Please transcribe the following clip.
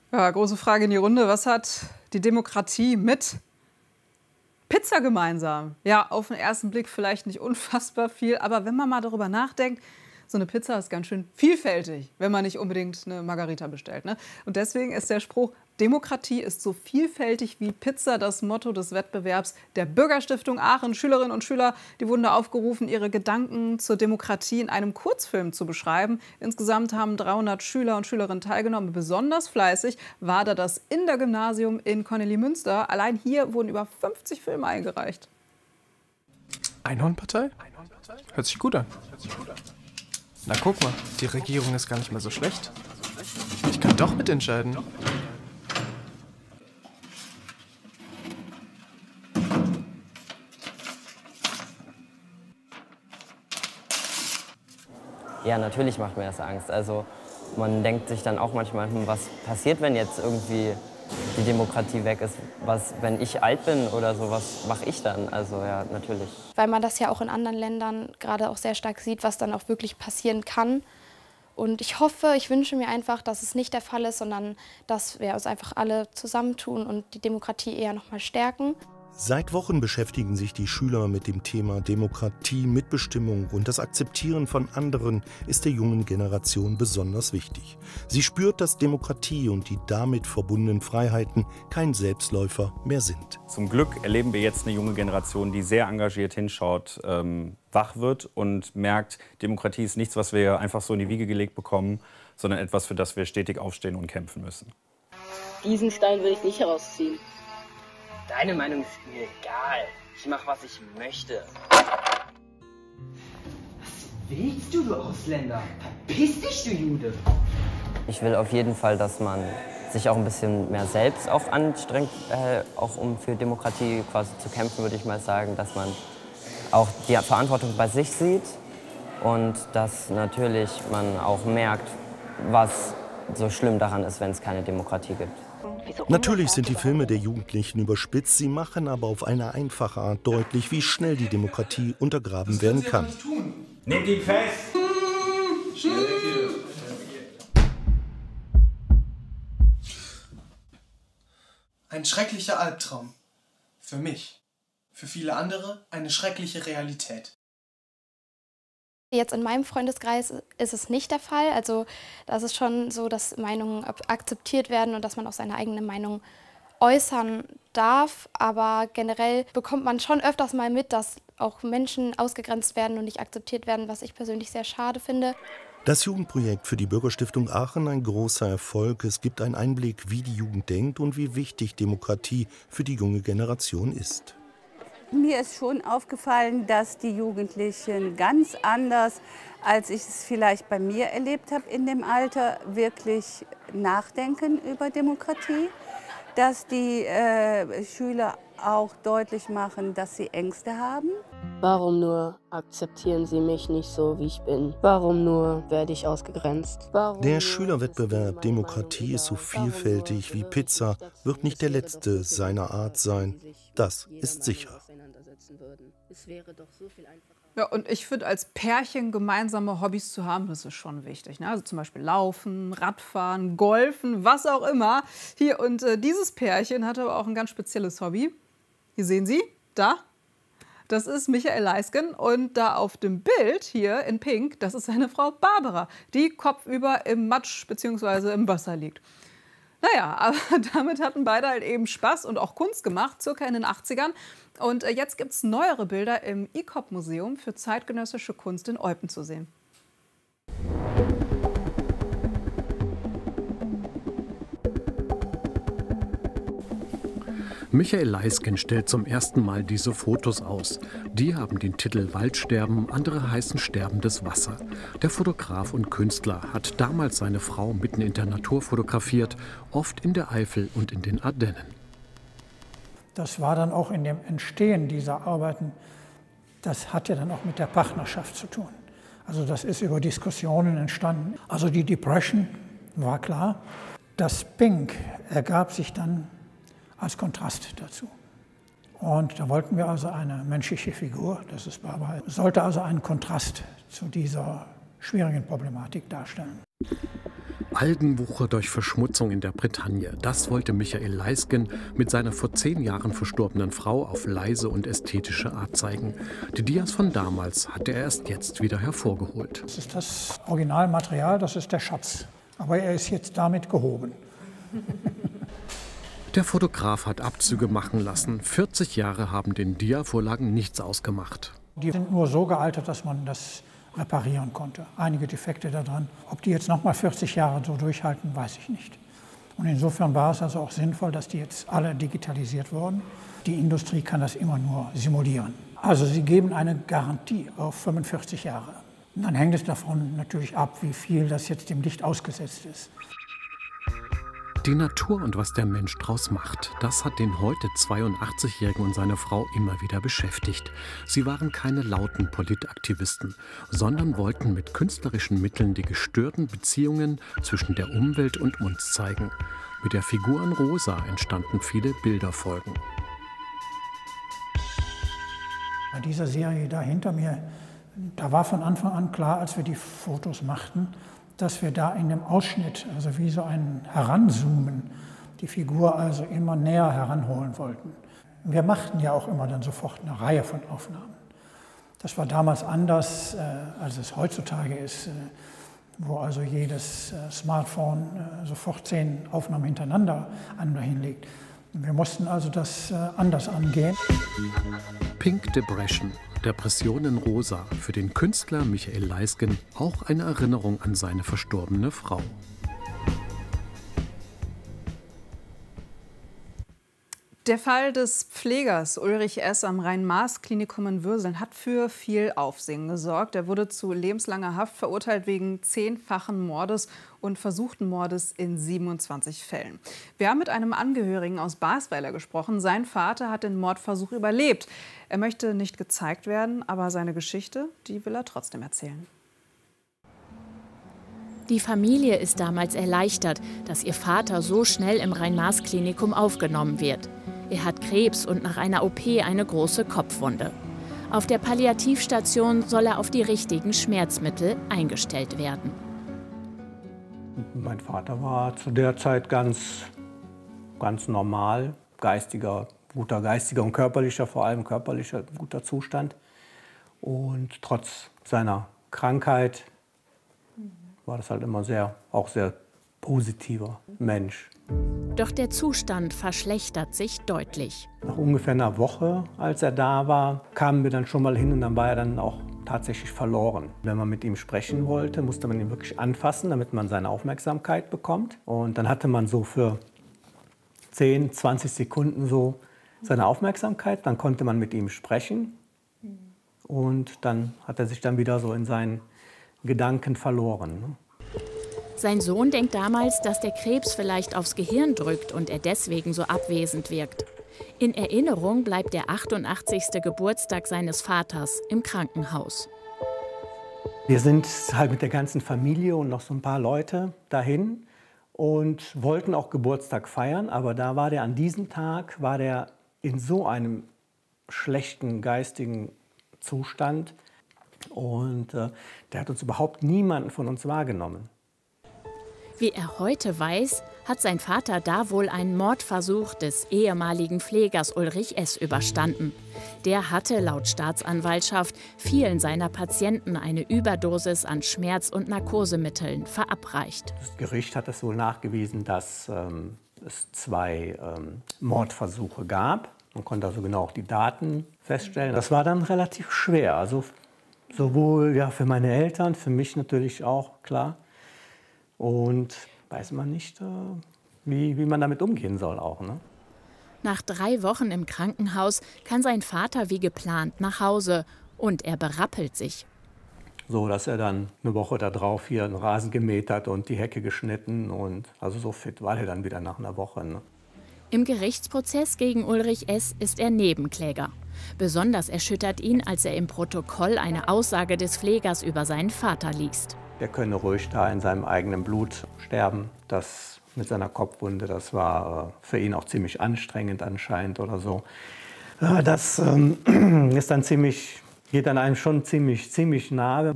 Ja, große Frage in die Runde. Was hat die Demokratie mit Pizza gemeinsam? Ja, auf den ersten Blick vielleicht nicht unfassbar viel, aber wenn man mal darüber nachdenkt, so eine Pizza ist ganz schön vielfältig, wenn man nicht unbedingt eine Margarita bestellt, ne? Und deswegen ist der Spruch, Demokratie ist so vielfältig wie Pizza, das Motto des Wettbewerbs der Bürgerstiftung Aachen. Schülerinnen und Schüler, die wurden da aufgerufen, ihre Gedanken zur Demokratie in einem Kurzfilm zu beschreiben. Insgesamt haben 300 Schüler und Schülerinnen teilgenommen. Besonders fleißig war da das Inder-Gymnasium in Kornelimünster. Allein hier wurden über 50 Filme eingereicht. Einhornpartei? Hört sich gut an. Na guck mal, die Regierung ist gar nicht mehr so schlecht. Ich kann doch mitentscheiden. Ja, natürlich macht mir das Angst. Also man denkt sich dann auch manchmal, was passiert, wenn jetzt irgendwie die Demokratie weg ist? Was, wenn ich alt bin oder so, was mache ich dann? Also ja, natürlich. Weil man das ja auch in anderen Ländern gerade auch sehr stark sieht, was dann auch wirklich passieren kann. Und ich hoffe, ich wünsche mir einfach, dass es nicht der Fall ist, sondern dass wir uns einfach alle zusammentun und die Demokratie eher noch mal stärken. Seit Wochen beschäftigen sich die Schüler mit dem Thema Demokratie, Mitbestimmung und das Akzeptieren von anderen ist der jungen Generation besonders wichtig. Sie spürt, dass Demokratie und die damit verbundenen Freiheiten kein Selbstläufer mehr sind. Zum Glück erleben wir jetzt eine junge Generation, die sehr engagiert hinschaut, wach wird und merkt, Demokratie ist nichts, was wir einfach so in die Wiege gelegt bekommen, sondern etwas, für das wir stetig aufstehen und kämpfen müssen. Diesen Stein will ich nicht herausziehen. Deine Meinung ist mir egal. Ich mach, was ich möchte. Was willst du, du Ausländer? Verpiss dich, du Jude! Ich will auf jeden Fall, dass man sich auch ein bisschen mehr selbst auch anstrengt, auch um für Demokratie quasi zu kämpfen, würde ich mal sagen, dass man auch die Verantwortung bei sich sieht und dass natürlich man auch merkt, was so schlimm daran ist, wenn es keine Demokratie gibt. Natürlich sind die Filme der Jugendlichen überspitzt, sie machen aber auf eine einfache Art deutlich, wie schnell die Demokratie untergraben werden kann. Nehmt ihn fest! Ein schrecklicher Albtraum. Für mich. Für viele andere eine schreckliche Realität. Jetzt in meinem Freundeskreis ist es nicht der Fall. Also das ist schon so, dass Meinungen akzeptiert werden und dass man auch seine eigene Meinung äußern darf. Aber generell bekommt man schon öfters mal mit, dass auch Menschen ausgegrenzt werden und nicht akzeptiert werden, was ich persönlich sehr schade finde. Das Jugendprojekt für die Bürgerstiftung Aachen ein großer Erfolg. Es gibt einen Einblick, wie die Jugend denkt und wie wichtig Demokratie für die junge Generation ist. Mir ist schon aufgefallen, dass die Jugendlichen ganz anders, als ich es vielleicht bei mir erlebt habe in dem Alter, wirklich nachdenken über Demokratie. Dass die Schüler auch deutlich machen, dass sie Ängste haben. Warum nur akzeptieren Sie mich nicht so, wie ich bin? Warum nur werde ich ausgegrenzt? Der Schülerwettbewerb Demokratie ist so vielfältig wie Pizza, wird nicht der letzte seiner Art sein. Das ist sicher. Ja, und ich finde, als Pärchen gemeinsame Hobbys zu haben, das ist schon wichtig, ne? Also zum Beispiel Laufen, Radfahren, Golfen, was auch immer. Hier, und dieses Pärchen hat aber auch ein ganz spezielles Hobby. Hier sehen Sie, da. Das ist Michael Leisgen und da auf dem Bild hier in Pink, das ist seine Frau Barbara, die kopfüber im Matsch bzw. im Wasser liegt. Naja, aber damit hatten beide halt eben Spaß und auch Kunst gemacht, circa in den 80ern. Und jetzt gibt es neuere Bilder im ICOP-Museum für zeitgenössische Kunst in Eupen zu sehen. Michael Leisgen stellt zum ersten Mal diese Fotos aus. Die haben den Titel Waldsterben, andere heißen sterbendes Wasser. Der Fotograf und Künstler hat damals seine Frau mitten in der Natur fotografiert, oft in der Eifel und in den Ardennen. Das war dann auch in dem Entstehen dieser Arbeiten, das hat ja dann auch mit der Partnerschaft zu tun. Also das ist über Diskussionen entstanden. Also die Depression war klar. Das Pink ergab sich dann als Kontrast dazu. Und da wollten wir also eine menschliche Figur, das ist Barbara, sollte also einen Kontrast zu dieser schwierigen Problematik darstellen. Algenwucher durch Verschmutzung in der Bretagne. Das wollte Michael Leisgen mit seiner vor 10 Jahren verstorbenen Frau auf leise und ästhetische Art zeigen. Die Dias von damals hatte er erst jetzt wieder hervorgeholt. Das ist das Originalmaterial, das ist der Schatz. Aber er ist jetzt damit gehoben. Der Fotograf hat Abzüge machen lassen. 40 Jahre haben den Dia-Vorlagen nichts ausgemacht. Die sind nur so gealtert, dass man das reparieren konnte. Einige Defekte daran. Ob die jetzt noch mal 40 Jahre so durchhalten, weiß ich nicht. Und insofern war es also auch sinnvoll, dass die jetzt alle digitalisiert wurden. Die Industrie kann das immer nur simulieren. Also sie geben eine Garantie auf 45 Jahre. Und dann hängt es davon natürlich ab, wie viel das jetzt dem Licht ausgesetzt ist. Die Natur und was der Mensch draus macht, das hat den heute 82-Jährigen und seine Frau immer wieder beschäftigt. Sie waren keine lauten Politaktivisten, sondern wollten mit künstlerischen Mitteln die gestörten Beziehungen zwischen der Umwelt und uns zeigen. Mit der Figur in Rosa entstanden viele Bilderfolgen. Bei dieser Serie da hinter mir, da war von Anfang an klar, als wir die Fotos machten, dass wir da in dem Ausschnitt, also wie so ein Heranzoomen, die Figur also immer näher heranholen wollten. Wir machten ja auch immer dann sofort eine Reihe von Aufnahmen. Das war damals anders, als es heutzutage ist, wo also jedes Smartphone sofort 10 Aufnahmen hintereinander hinlegt. Wir mussten also das anders angehen. Pink Depression, Depression in Rosa, für den Künstler Michael Leisgen auch eine Erinnerung an seine verstorbene Frau. Der Fall des Pflegers Ulrich S. am Rhein-Maas-Klinikum in Würseln hat für viel Aufsehen gesorgt. Er wurde zu lebenslanger Haft verurteilt wegen 10-fachen Mordes und versuchten Mordes in 27 Fällen. Wir haben mit einem Angehörigen aus Basweiler gesprochen. Sein Vater hat den Mordversuch überlebt. Er möchte nicht gezeigt werden, aber seine Geschichte, die will er trotzdem erzählen. Die Familie ist damals erleichtert, dass ihr Vater so schnell im Rhein-Maas-Klinikum aufgenommen wird. Er hat Krebs und nach einer OP eine große Kopfwunde. Auf der Palliativstation soll er auf die richtigen Schmerzmittel eingestellt werden. Mein Vater war zu der Zeit ganz normal, guter geistiger und körperlicher, vor allem körperlicher guter Zustand. Und trotz seiner Krankheit war das halt immer sehr positiver Mensch. Doch der Zustand verschlechtert sich deutlich. Nach ungefähr einer Woche, als er da war, kamen wir dann schon mal hin und dann war er dann auch tatsächlich verloren. Wenn man mit ihm sprechen wollte, musste man ihn wirklich anfassen, damit man seine Aufmerksamkeit bekommt. Und dann hatte man so für 10, 20 Sekunden so seine Aufmerksamkeit. Dann konnte man mit ihm sprechen und dann hat er sich dann wieder so in seinen Gedanken verloren. Sein Sohn denkt damals, dass der Krebs vielleicht aufs Gehirn drückt und er deswegen so abwesend wirkt. In Erinnerung bleibt der 88. Geburtstag seines Vaters im Krankenhaus. Wir sind halt mit der ganzen Familie und noch so ein paar Leute dahin und wollten auch Geburtstag feiern, aber da war der an diesem Tag in so einem schlechten geistigen Zustand und der hat uns überhaupt niemanden von uns wahrgenommen. Wie er heute weiß, hat sein Vater da wohl einen Mordversuch des ehemaligen Pflegers Ulrich S. überstanden. Der hatte laut Staatsanwaltschaft vielen seiner Patienten eine Überdosis an Schmerz- und Narkosemitteln verabreicht. Das Gericht hat es wohl nachgewiesen, dass es 2 Mordversuche gab. Man konnte also genau auch die Daten feststellen. Das war dann relativ schwer, also sowohl ja, für meine Eltern, für mich natürlich auch, klar. Und weiß man nicht, wie man damit umgehen soll auch, ne? Nach 3 Wochen im Krankenhaus kann sein Vater wie geplant nach Hause und er berappelt sich. So, dass er dann eine Woche darauf hier einen Rasen gemäht hat und die Hecke geschnitten und also so fit war er dann wieder nach einer Woche, ne? Im Gerichtsprozess gegen Ulrich S. ist er Nebenkläger. Besonders erschüttert ihn, als er im Protokoll eine Aussage des Pflegers über seinen Vater liest. Er könne ruhig da in seinem eigenen Blut sterben. Das mit seiner Kopfwunde, das war für ihn auch ziemlich anstrengend anscheinend oder so. Das ist dann geht dann einem schon ziemlich nahe.